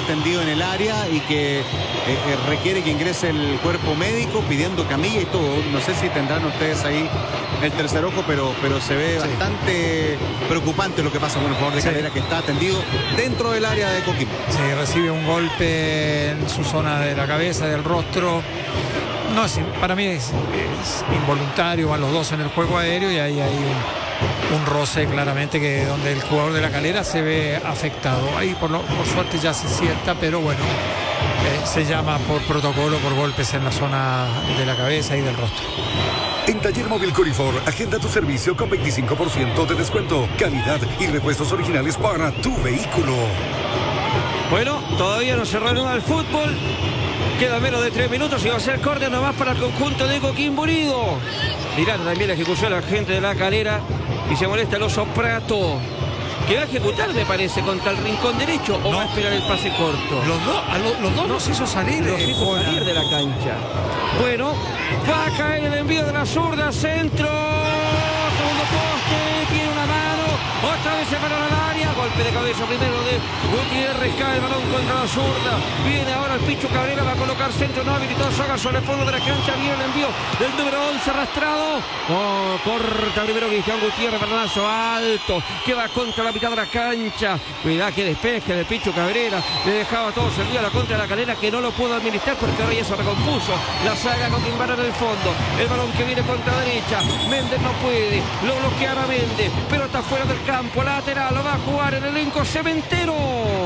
tendido en el área y que requiere que ingrese el cuerpo médico pidiendo camilla y todo. No sé si tendrán ustedes ahí el tercer ojo, pero se ve bastante preocupante lo que pasa con el jugador de Calera, que está atendido dentro del área de Coquimbo. Sí, recibe un golpe en su zona de la cabeza, del rostro. No, para mí es involuntario, van los dos en el juego aéreo y ahí hay un roce claramente que donde el jugador de la Calera se ve afectado. Ahí por suerte ya se sienta, pero bueno, se llama por protocolo por golpes en la zona de la cabeza y del rostro. En Taller Móvil Corifor, agenda tu servicio con 25% de descuento, calidad y repuestos originales para tu vehículo. Bueno, todavía no se reanuda el fútbol. Queda menos de 3 minutos y va a ser córner nomás para el conjunto de Coquimbo Unido. Mirá también la ejecución a la gente de la Calera y se molesta el Oso Prato, que va a ejecutar, me parece, contra el rincón derecho, o va a esperar el pase corto. Los dos los hizo salir. Los hizo salir de la cancha. Bueno, va a caer el envío de la zurda, centro, segundo poste, tiene una mano, otra vez se paró al área, golpe de cabeza primero de Gutiérrez, cae el balón contra la zurda, viene ahora el Pichu Cabrera, va a colocar centro, no habilitado Soga sobre el fondo de la cancha, viene el envío del número 11 arrastrado, corta primero Cristian Gutiérrez, balonazo alto, que va contra la mitad de la cancha, cuidado que despeje del Pichu Cabrera, le dejaba todo servido a la contra de la Calera, que no lo pudo administrar porque ahora ya se recompuso, la saga coquimbana en el fondo, el balón que viene contra derecha, Méndez no puede, lo bloquea a Méndez, pero está fuera del campo, lateral, lo va a jugar el elenco cementero.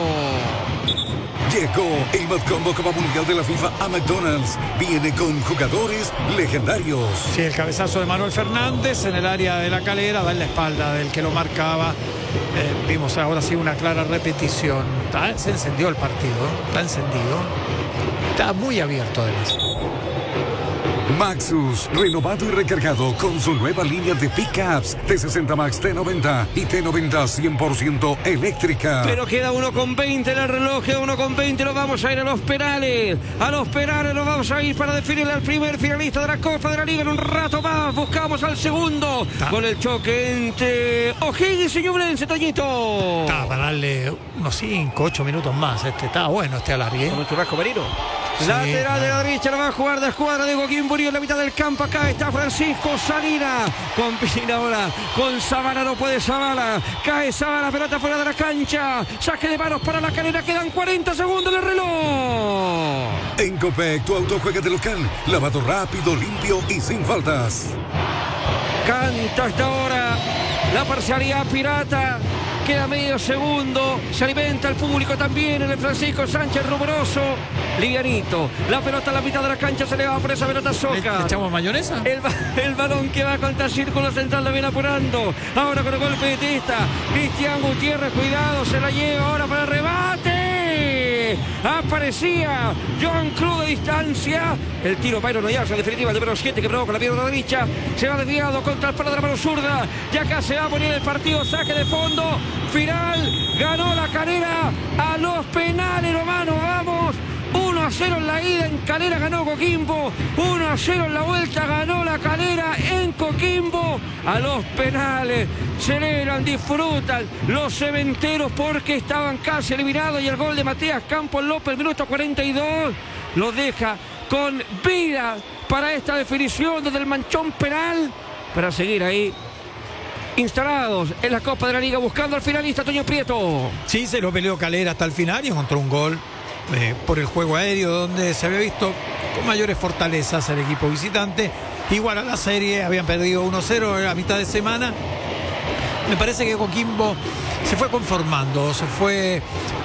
Llegó el Mad Combo Copa Mundial de la FIFA a McDonald's. Viene con jugadores legendarios. Sí, el cabezazo de Manuel Fernández en el área de la Calera, da en la espalda del que lo marcaba. Vimos ahora sí una clara repetición. Se encendió el partido, está encendido. Está muy abierto además. Maxus, renovado y recargado con su nueva línea de pickups T60 Max, T90 y T90 100% eléctrica. Pero queda 1:20 en el reloj, queda 1:20, nos vamos a ir a los penales. A los penales nos vamos a ir para definir al primer finalista de la Copa de la Liga. En un rato más buscamos al segundo con el choque entre O'Higgins y Ñublense, Toñito. Está para darle unos 5, 8 minutos más. Está bueno este alargue. Con un churrasco marino. Sí, lateral de la derecha, lo va a jugar de escuadra de Coquimbo Unido en la mitad del campo. Acá está Francisco Salina. Combina ahora con Zavala, no puede Zavala. Cae Zavala, pelota fuera de la cancha. Saque de manos para la Calera. Quedan 40 segundos en el reloj. En Copec, tu auto juega de local. Lavado rápido, limpio y sin faltas. Canta hasta ahora la parcialidad pirata. Queda medio segundo, se alimenta el público también en el Francisco Sánchez Rumoroso. Livianito, la pelota a la mitad de la cancha, se le va por esa pelota Soca. ¿Le echamos mayonesa? El balón que va contra el círculo central, lo viene apurando. Ahora con el golpe de testa, Cristian Gutiérrez, cuidado, se la lleva ahora para el remate. Aparecía Joan Cruz de distancia. El tiro Byron Oyarzún, en definitiva, el número 7 que provoca la pierna derecha. Se va desviado contra el palo de la mano zurda. Ya acá se va a poner el partido, saque de fondo. Final, ganó la Calera a los penales, hermano, vamos. 1-0 en la ida, en Calera ganó Coquimbo. 1-0 en la vuelta, ganó la Calera en Coquimbo. A los penales, celebran, disfrutan los cementeros porque estaban casi eliminados. Y el gol de Matías Campos López, minuto 42, lo deja con vida para esta definición desde el manchón penal, para seguir ahí instalados en la Copa de la Liga buscando al finalista Toño Prieto. Sí, se lo peleó Calera hasta el final y encontró un gol por el juego aéreo, donde se había visto con mayores fortalezas el equipo visitante. Igual a la serie, habían perdido 1-0 a mitad de semana. Me parece que Coquimbo se fue conformando, se fue.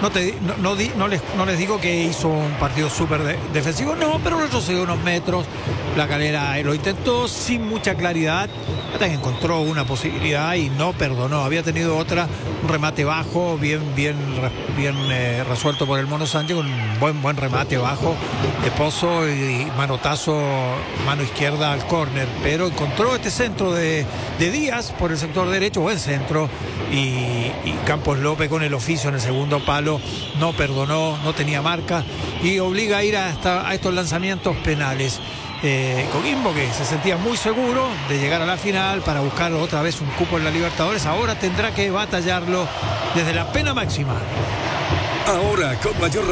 No les digo que hizo un partido súper defensivo, no, pero retrocedió unos metros. La Calera lo intentó sin mucha claridad, hasta que encontró una posibilidad y no perdonó. Había tenido otra, un remate bajo, bien resuelto por el Mono Sánchez, con un buen remate bajo de Pozo y manotazo, mano izquierda al córner, pero encontró este centro de Díaz por el sector derecho, buen centro, y Campos López con el oficio en el segundo palo no perdonó, no tenía marca y obliga a ir a estos lanzamientos penales. Coquimbo, que se sentía muy seguro de llegar a la final para buscar otra vez un cupo en la Libertadores, ahora tendrá que batallarlo desde la pena máxima. Ahora con mayor